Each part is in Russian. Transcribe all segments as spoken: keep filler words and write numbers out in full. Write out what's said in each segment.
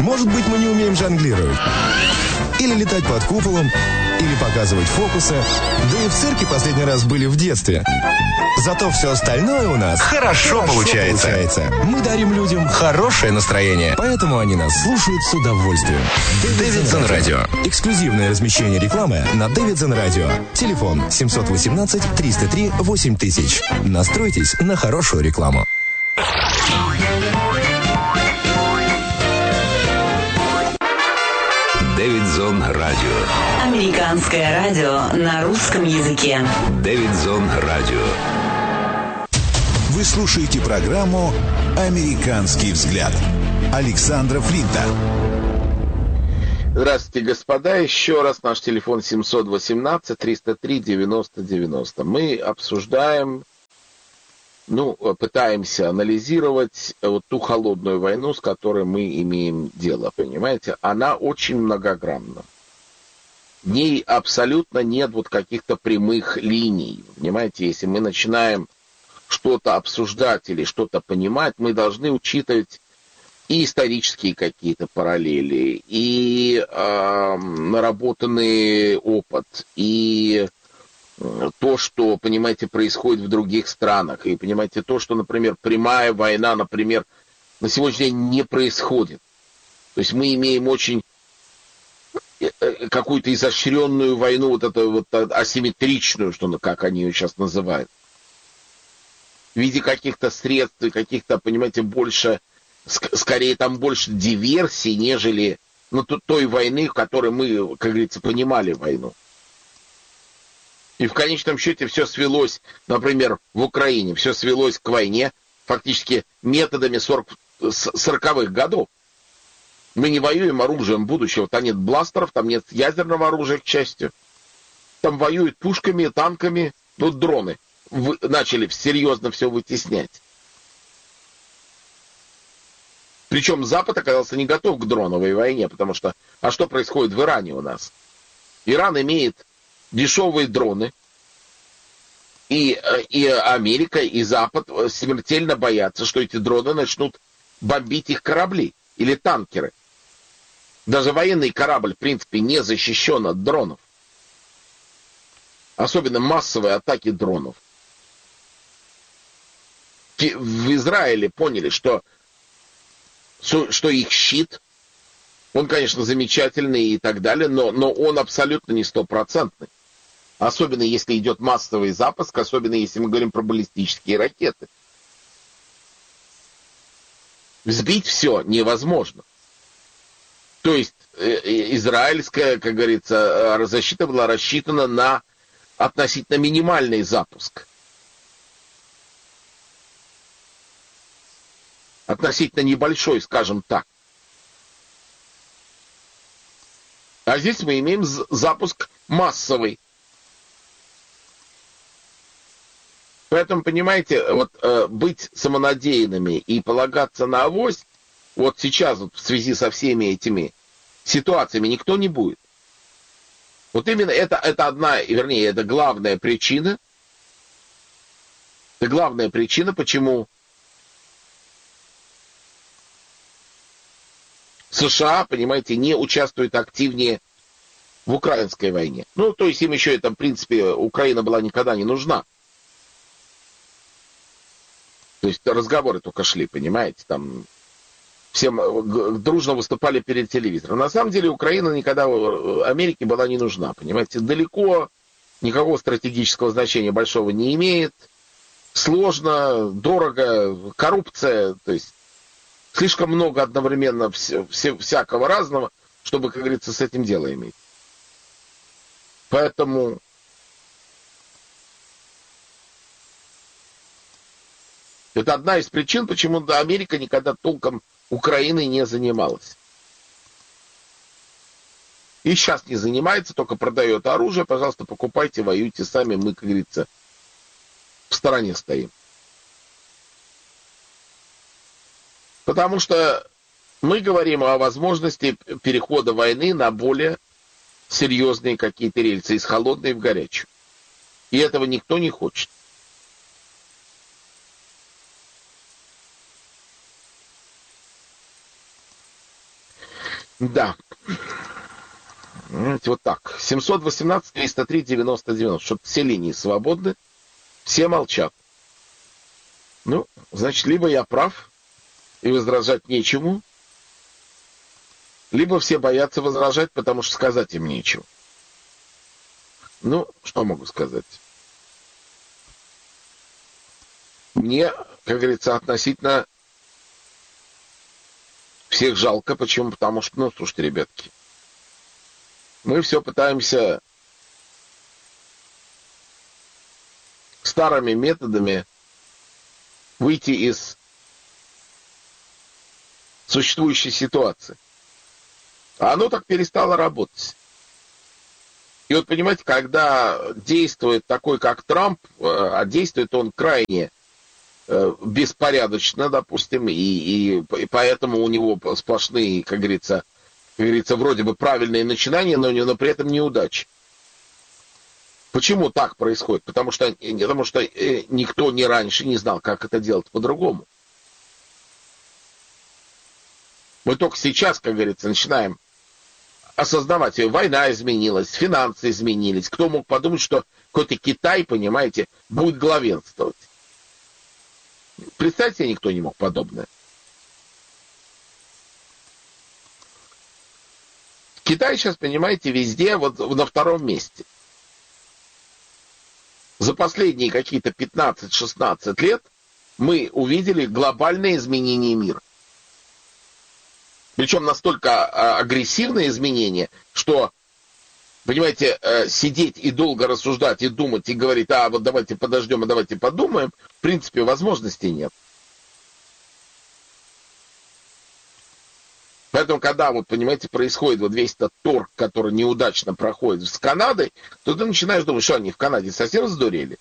Может быть, мы не умеем жонглировать. Или летать под куполом, или показывать фокусы. Да и в цирке последний раз были в детстве. Зато все остальное у нас хорошо, хорошо получается. получается. Мы дарим людям хорошее настроение. Поэтому они нас слушают с удовольствием. Дэвидсон Радио. Эксклюзивное размещение рекламы на Дэвидсон Радио. Телефон семь один восемь триста три восемь тысяч. Настройтесь на хорошую рекламу. Дэвидсон Радио. Американское радио на русском языке. Дэвидсон Радио. Вы слушаете программу «Американский взгляд» Александра Флинта. Здравствуйте, господа. Еще раз наш телефон семь один восемь триста три девяносто девяносто. Мы обсуждаем, ну, пытаемся анализировать вот ту холодную войну, с которой мы имеем дело, понимаете? Она очень многогранна. В ней абсолютно нет вот каких-то прямых линий, понимаете? Если мы начинаем что-то обсуждать или что-то понимать, мы должны учитывать и исторические какие-то параллели, и э, наработанный опыт, и то, что, понимаете, происходит в других странах, и, понимаете, то, что, например, прямая война, например, на сегодняшний день не происходит. То есть мы имеем очень какую-то изощренную войну, вот эту вот асимметричную, что, как они ее сейчас называют, в виде каких-то средств, каких-то, понимаете, больше, скорее там больше диверсий, нежели ну, той войны, в которой мы, как говорится, понимали войну. И в конечном счете все свелось, например, в Украине, все свелось к войне фактически методами сороковых годов. Мы не воюем оружием будущего, там нет бластеров, там нет ядерного оружия, к счастью. Там воюют пушками, танками, ну, дроны. Вы, начали серьезно все вытеснять. Причем Запад оказался не готов к дроновой войне, потому что, а что происходит в Иране у нас? Иран имеет дешевые дроны, и, и Америка, и Запад смертельно боятся, что эти дроны начнут бомбить их корабли или танкеры. Даже военный корабль, в принципе, не защищен от дронов. Особенно массовые атаки дронов. В Израиле поняли, что, что их щит, он, конечно, замечательный и так далее, но, но он абсолютно не стопроцентный. Особенно если идет массовый запуск, особенно если мы говорим про баллистические ракеты. Сбить все невозможно. То есть израильская, как говорится, защита была рассчитана на относительно минимальный запуск. Относительно небольшой, скажем так. А здесь мы имеем запуск массовый. Поэтому, понимаете, вот э, быть самонадеянными и полагаться на авось, вот сейчас вот, в связи со всеми этими ситуациями никто не будет. Вот именно это, это одна, вернее, это главная причина, это главная причина, почему США, понимаете, не участвуют активнее в украинской войне. Ну, то есть им еще это, в принципе, Украина была никогда не нужна. То есть разговоры только шли, понимаете, там всем дружно выступали перед телевизором. На самом деле Украина никогда Америке была не нужна, понимаете, далеко, никакого стратегического значения большого не имеет, сложно, дорого, коррупция, то есть слишком много одновременно вся, вся, всякого разного, чтобы, как говорится, с этим дело иметь. Поэтому это одна из причин, почему Америка никогда толком Украиной не занималась. И сейчас не занимается, только продает оружие. Пожалуйста, покупайте, воюйте сами. Мы, как говорится, в стороне стоим. Потому что мы говорим о возможности перехода войны на более серьезные какие-то рельсы, из холодной в горячую. И этого никто не хочет. Да. Вот так. семьсот восемнадцать триста три девяносто девяносто. Что-то все линии свободны. Все молчат. Ну, значит, либо я прав, и возражать нечему, либо все боятся возражать, потому что сказать им нечего. Ну, что могу сказать? Мне, как говорится, относительно всех жалко. Почему? Потому что, ну, слушайте, ребятки, мы все пытаемся старыми методами выйти из существующей ситуации. А оно так перестало работать. И вот, понимаете, когда действует такой, как Трамп, а действует он крайне беспорядочно, допустим, и, и, и поэтому у него сплошные, как говорится, как говорится, вроде бы правильные начинания, но, но при этом неудачи. Почему так происходит? Потому что, потому что никто ни раньше не знал, как это делать по-другому. Мы только сейчас, как говорится, начинаем осознавать, война изменилась, финансы изменились. Кто мог подумать, что какой-то Китай, понимаете, будет главенствовать? Представить себе никто не мог подобное. Китай сейчас, понимаете, везде вот на втором месте. За последние какие-то пятнадцать-шестнадцать лет мы увидели глобальные изменения мира. Причем настолько агрессивные изменения, что, понимаете, сидеть и долго рассуждать, и думать, и говорить, а вот давайте подождем, а давайте подумаем, в принципе, возможностей нет. Поэтому, когда, вот, понимаете, происходит вот весь этот торг, который неудачно проходит с Канадой, то ты начинаешь думать, что они в Канаде совсем сдурели.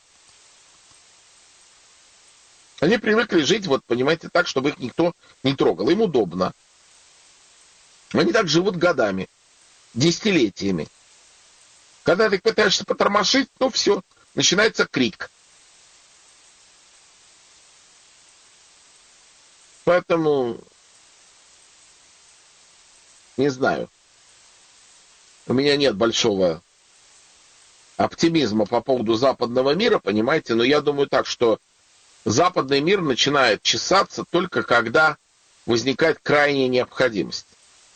Они привыкли жить, вот, понимаете, так, чтобы их никто не трогал. Им удобно. Они так живут годами, десятилетиями. Когда ты пытаешься потормошить, ну все, начинается крик. Поэтому, не знаю, у меня нет большого оптимизма по поводу западного мира, понимаете, но я думаю так, что западный мир начинает чесаться только когда возникает крайняя необходимость.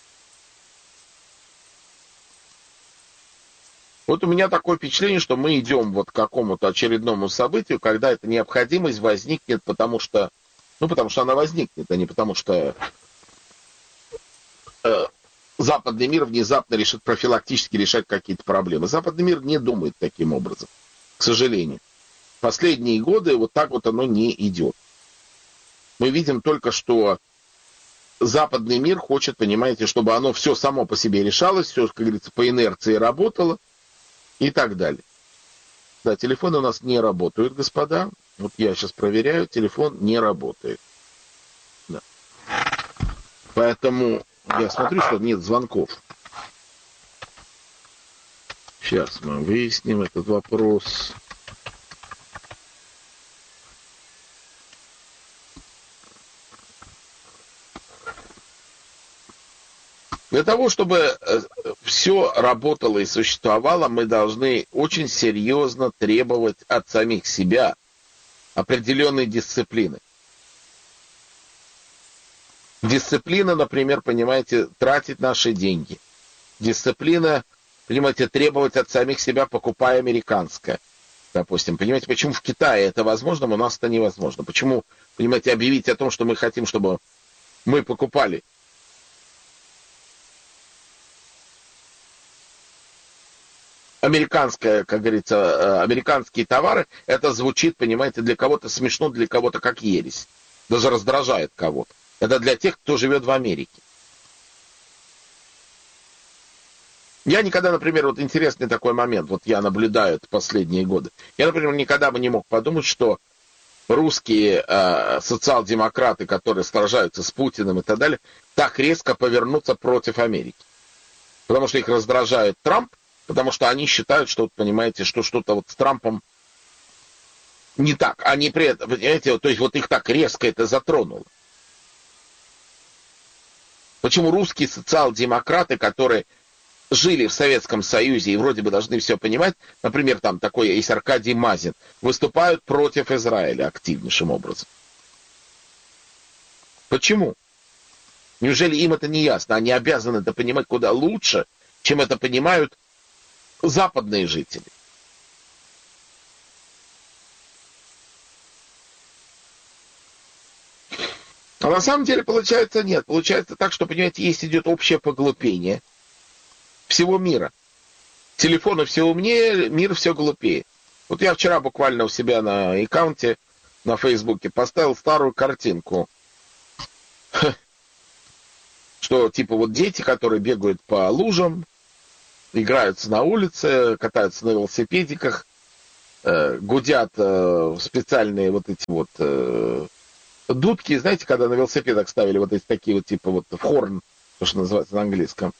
Вот у меня такое впечатление, что мы идем вот к какому-то очередному событию, когда эта необходимость возникнет, потому что, ну, потому что она возникнет, а не потому что э, западный мир внезапно решит профилактически решать какие-то проблемы. Западный мир не думает таким образом, к сожалению. Последние годы вот так вот оно не идет. Мы видим только, что западный мир хочет, понимаете, чтобы оно все само по себе решалось, все, как говорится, по инерции работало. И так далее. Да, телефоны у нас не работают, господа. Вот я сейчас проверяю, телефон не работает. Да. Поэтому я смотрю, что нет звонков. Сейчас мы выясним этот вопрос. Для того, чтобы все работало и существовало, мы должны очень серьезно требовать от самих себя определенной дисциплины. Дисциплина, например, понимаете, тратить наши деньги. Дисциплина, понимаете, требовать от самих себя, покупая американское. Допустим, понимаете, почему в Китае это возможно, а у нас это невозможно. Почему, понимаете, объявить о том, что мы хотим, чтобы мы покупали американское, как говорится, американские товары, это звучит, понимаете, для кого-то смешно, для кого-то как ересь. Даже раздражает кого-то. Это для тех, кто живет в Америке. Я никогда, например, вот интересный такой момент, вот я наблюдаю это последние годы. Я, например, никогда бы не мог подумать, что русские э, социал-демократы, которые сражаются с Путиным и так далее, так резко повернутся против Америки. Потому что их раздражает Трамп, потому что они считают, что, понимаете, что что-то вот с Трампом не так. Они при этом, понимаете, то есть вот их так резко это затронуло. Почему русские социал-демократы, которые жили в Советском Союзе и вроде бы должны все понимать, например, там такой есть Аркадий Мазин, выступают против Израиля активнейшим образом? Почему? Неужели им это не ясно? Они обязаны это понимать куда лучше, чем это понимают западные жители. А на самом деле получается нет. Получается так, что, понимаете, есть идет общее поглупение всего мира. Телефоны все умнее, мир все глупее. Вот я вчера буквально у себя на аккаунте на Фейсбуке поставил старую картинку. Что типа вот дети, которые бегают по лужам, играются на улице, катаются на велосипедиках, э, гудят э, специальные вот эти вот э, дудки, знаете, когда на велосипедах ставили вот эти такие вот типа вот в хорн, то, что называется на английском.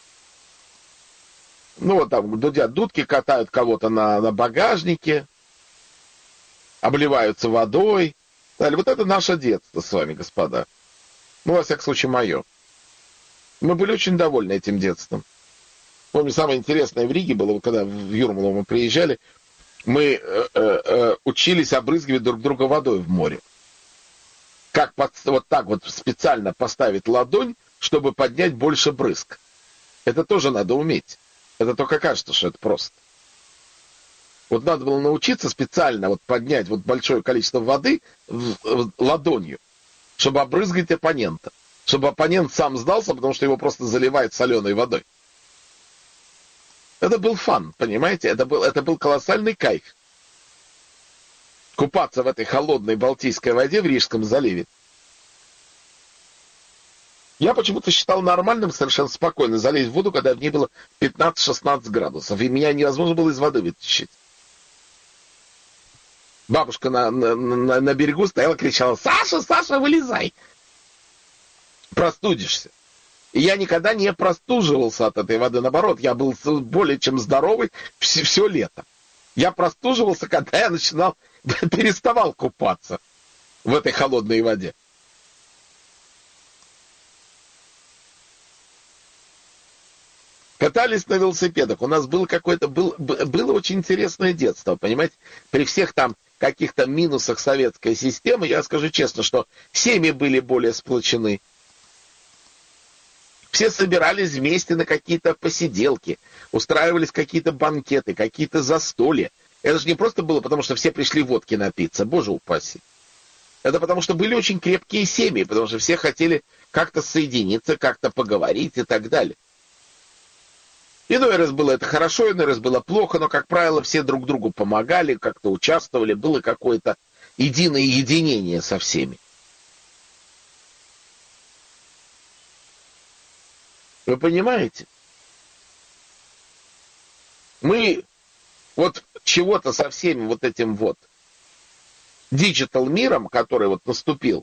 Ну вот там дудят дудки, катают кого-то на, на багажнике, обливаются водой. Вот это наше детство с вами, господа. Ну, во всяком случае, мое. Мы были очень довольны этим детством. Помню, самое интересное в Риге было, когда в Юрмалу мы приезжали, мы э, э, учились обрызгивать друг друга водой в море. Как под, вот так вот специально поставить ладонь, чтобы поднять больше брызг. Это тоже надо уметь. Это только кажется, что это просто. Вот надо было научиться специально вот поднять вот большое количество воды в, в, ладонью, чтобы обрызгать оппонента. Чтобы оппонент сам сдался, потому что его просто заливает соленой водой. Это был фан, понимаете? Это был, это был колоссальный кайф. Купаться в этой холодной Балтийской воде в Рижском заливе. Я почему-то считал нормальным совершенно спокойно залезть в воду, когда в ней было пятнадцать-шестнадцать градусов, и меня невозможно было из воды вытащить. Бабушка на, на, на, на берегу стояла, кричала: «Саша, Саша, вылезай! Простудишься!» И я никогда не простуживался от этой воды. Наоборот, я был более чем здоровый все, все лето. Я простуживался, когда я начинал, переставал купаться в этой холодной воде. Катались на велосипедах. У нас было какое-то, был, было очень интересное детство, понимаете? При всех там каких-то минусах советской системы, я скажу честно, что семьи были более сплочены. Все собирались вместе на какие-то посиделки, устраивались какие-то банкеты, какие-то застолья. Это же не просто было потому, что все пришли водки напиться, боже упаси. Это потому, что были очень крепкие семьи, потому что все хотели как-то соединиться, как-то поговорить и так далее. Иной раз было это хорошо, иной раз было плохо, но, как правило, все друг другу помогали, как-то участвовали, было какое-то единое единение со всеми. Вы понимаете? Мы вот чего-то со всеми вот этим вот диджитал миром, который вот наступил,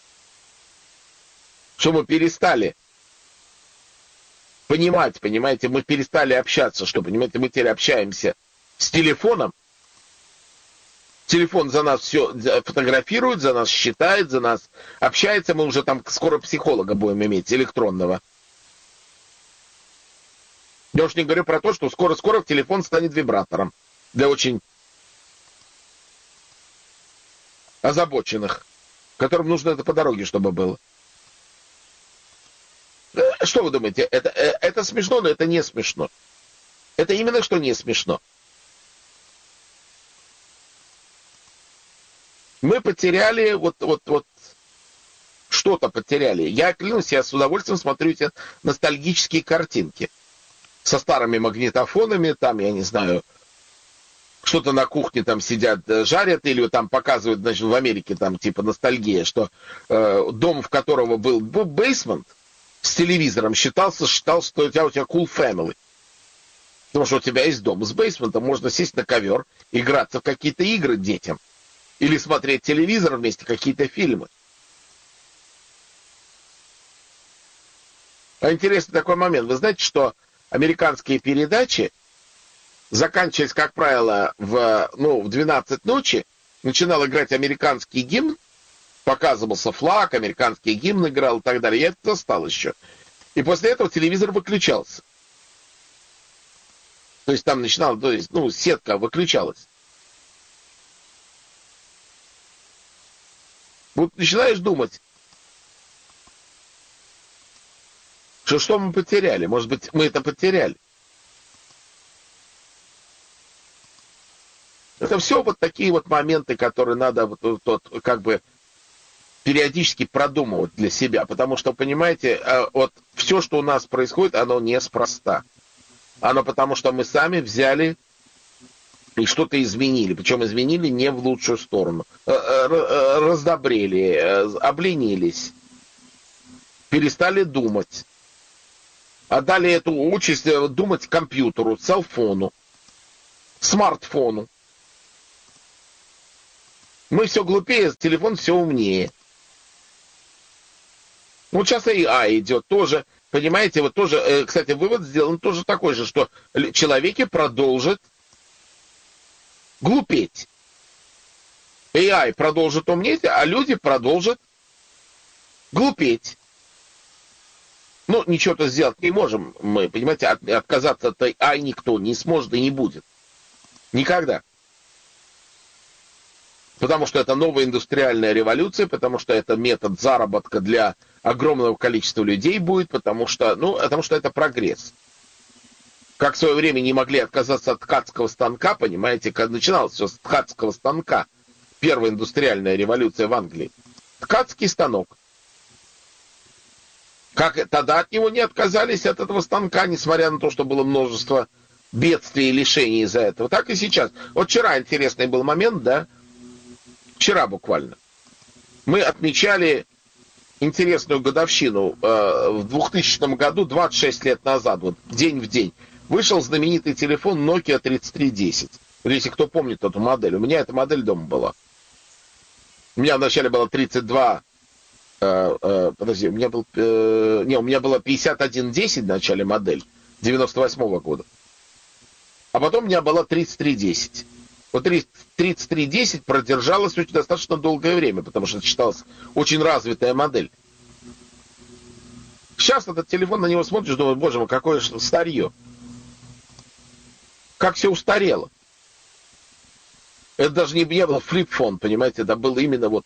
что мы перестали понимать, понимаете, мы перестали общаться, что, понимаете, мы теперь общаемся с телефоном. Телефон за нас все фотографирует, за нас считает, за нас общается. Мы уже там скоро психолога будем иметь, электронного. Я уж не говорю про то, что скоро-скоро телефон станет вибратором для очень озабоченных, которым нужно это по дороге, чтобы было. Что вы думаете, это, это смешно, но это не смешно. Это именно что не смешно. Мы потеряли, вот, вот, вот, что-то потеряли. Я клянусь, я с удовольствием смотрю эти ностальгические картинки. Со старыми магнитофонами, там, я не знаю, что-то на кухне там сидят, жарят, или там показывают, значит, в Америке там типа ностальгия, что э, дом, в которого был бейсмент, с телевизором считался, считал, что у тебя, у тебя cool family. Потому что у тебя есть дом с бейсментом, можно сесть на ковер, играться в какие-то игры детям. Или смотреть телевизор вместе, какие-то фильмы. А интересный такой момент. Вы знаете, что американские передачи, заканчиваясь, как правило, в, ну, в двенадцать ночи, начинал играть американский гимн, показывался флаг, американский гимн играл и так далее. Я это застал еще. И после этого телевизор выключался. То есть там начинала, то есть, ну, сетка выключалась. Вот начинаешь думать, что что мы потеряли? Может быть, мы это потеряли? Это все вот такие вот моменты, которые надо вот, вот, как бы периодически продумывать для себя. Потому что, понимаете, вот все, что у нас происходит, оно неспроста. Оно потому, что мы сами взяли и что-то изменили. Причем изменили не в лучшую сторону. Раздобрели, обленились, перестали думать. Отдали эту участь думать компьютеру, селфону, смартфону. Мы все глупее, телефон все умнее. Вот сейчас эй ай идет тоже, понимаете, вот тоже, кстати, вывод сделан тоже такой же, что человеки продолжат глупеть. эй ай продолжит умнеть, а люди продолжат глупеть. Ну, ничего-то сделать не можем мы, понимаете, от, отказаться от эй ай никто не сможет и не будет. Никогда. Потому что это новая индустриальная революция, потому что это метод заработка для огромного количества людей будет, потому что, ну, потому что это прогресс. Как в свое время не могли отказаться от ткацкого станка, понимаете, когда начиналось все с ткацкого станка, первая индустриальная революция в Англии. Ткацкий станок. Как тогда от него не отказались, от этого станка, несмотря на то, что было множество бедствий и лишений из-за этого. Так и сейчас. Вот вчера интересный был момент, да, вчера буквально, мы отмечали интересную годовщину. Э, в двухтысячном году, двадцать шесть лет назад, вот день в день, вышел знаменитый телефон Nokia тридцать три десять. Вот если кто помнит эту модель. У меня эта модель дома была. У меня вначале было тридцать два... Э, э, подожди, у меня был... Э, не, у меня было пятьдесят один десять в начале модель, девяносто восьмого года. А потом у меня была тридцать три десять. Вот тридцать три десять продержалась очень достаточно долгое время, потому что это считалась очень развитая модель. Сейчас этот телефон, на него смотришь, думаешь, боже мой, какое старье. Как все устарело. Это даже не, не было флип-фон, понимаете, это был именно вот...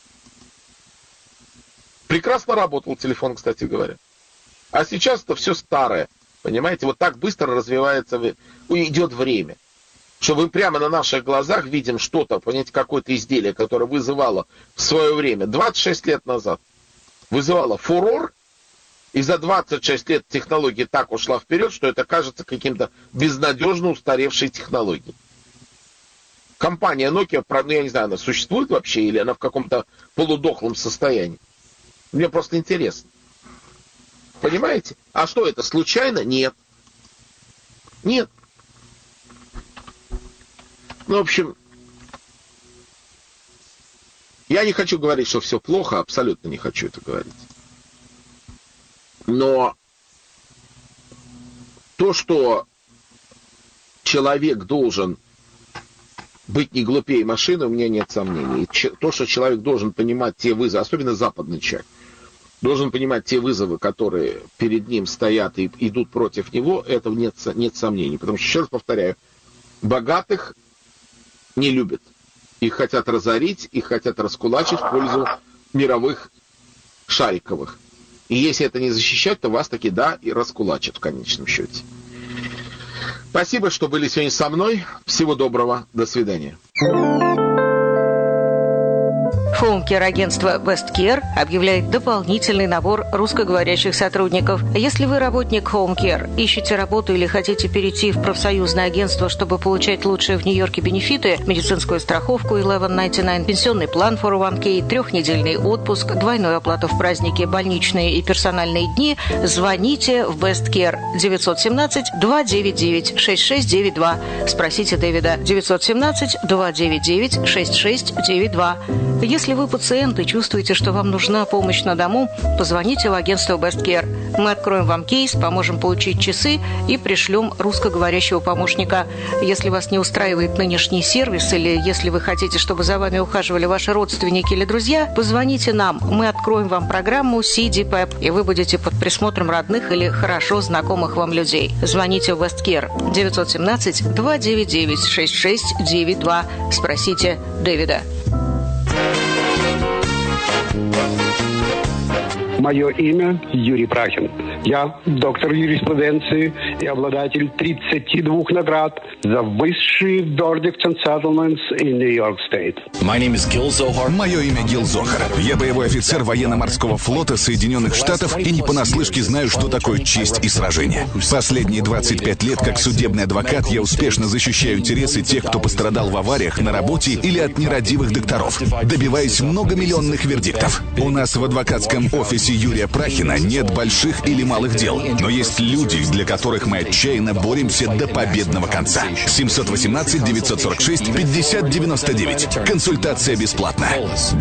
Прекрасно работал телефон, кстати говоря. А сейчас это все старое, понимаете, вот так быстро развивается, идет время. Что мы прямо на наших глазах видим что-то, понимаете, какое-то изделие, которое вызывало в свое время, двадцать шесть лет назад, вызывало фурор, и за двадцать шесть лет технология так ушла вперед, что это кажется каким-то безнадежно устаревшей технологией. Компания Nokia, ну я не знаю, она существует вообще, или она в каком-то полудохлом состоянии. Мне просто интересно. Понимаете? А что это, случайно? Нет. Нет. Ну, в общем, я не хочу говорить, что все плохо, абсолютно не хочу это говорить. Но то, что человек должен быть не глупее машины, у меня нет сомнений. То, что человек должен понимать те вызовы, особенно западный человек, должен понимать те вызовы, которые перед ним стоят и идут против него, этого нет, нет сомнений. Потому что, еще раз повторяю, богатых не любят. Их хотят разорить, их хотят раскулачить в пользу мировых шариковых. И если это не защищать, то вас таки, да, и раскулачат в конечном счете. Спасибо, что были сегодня со мной. Всего доброго. До свидания. Хоум-кер-агентство Best Care объявляет дополнительный набор русскоговорящих сотрудников. Если вы работник Home Care, ищете работу или хотите перейти в профсоюзное агентство, чтобы получать лучшие в Нью-Йорке бенефиты, медицинскую страховку eleven ninety-nine, пенсионный план фор о ван кей, трехнедельный отпуск, двойную оплату в праздники, больничные и персональные дни, звоните в Best Care девять один семь два девять девять шесть шесть девять два. Спросите Дэвида девять один семь два девять девять шесть шесть девять два. Если вы пациент и чувствуете, что вам нужна помощь на дому, позвоните в агентство Best Care Мы откроем вам кейс, поможем получить часы и пришлем русскоговорящего помощника. Если вас не устраивает нынешний сервис или если вы хотите, чтобы за вами ухаживали ваши родственники или друзья, позвоните нам. Мы откроем вам программу си ди пэп, и вы будете под присмотром родных или хорошо знакомых вам людей. Звоните в Весткер девять один семь два девять девять шесть шесть девять два. Спросите Дэвида. Мое имя Юрий Прахин. Я доктор юриспруденции и обладатель тридцати двух наград за высшие verdicts and settlements in New York State. Мое имя Гил Зохар. Я боевой офицер военно-морского флота Соединенных Штатов и не понаслышке знаю, что такое честь и сражение. Последние двадцать пять лет как судебный адвокат я успешно защищаю интересы тех, кто пострадал в авариях на работе или от нерадивых докторов, добиваясь многомиллионных вердиктов. У нас в адвокатском офисе Юрия Прахина нет больших или малых дел, но есть люди, для которых мы отчаянно боремся до победного конца. семь один восемь девять сорок шесть пятьдесят девяносто девять. Консультация бесплатна.